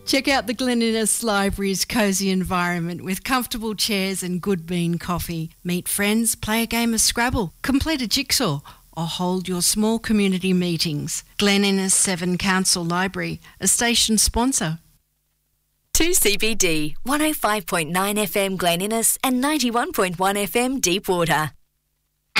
Check out the Glen Innes Library's cosy environment with comfortable chairs and good bean coffee. Meet friends, play a game of Scrabble, complete a jigsaw, or hold your small community meetings. Glen Innes 7 Council Library, a station sponsor. 2CBD, 105.9 FM Glen Innes and 91.1 FM Deepwater.